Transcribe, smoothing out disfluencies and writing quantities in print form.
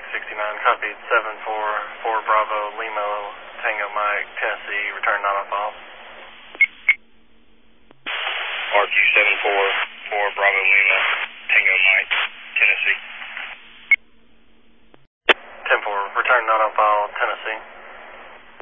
69, copied 744 Bravo Lima Tango Mike, Tennessee, return not on file. RQ 744 Bravo Lima Tango Mike, Tennessee.